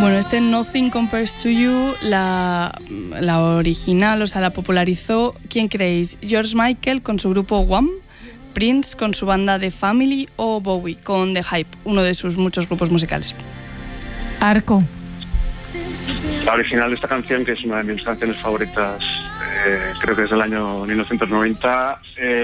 Bueno, este Nothing Compares to You, la original, o sea, la popularizó, ¿quién creéis? ¿George Michael con su grupo Wham?, Prince con su banda The Family o Bowie con The Hype, uno de sus muchos grupos musicales? Arco. La original de esta canción, que es una de mis canciones favoritas, creo que es del año 1990,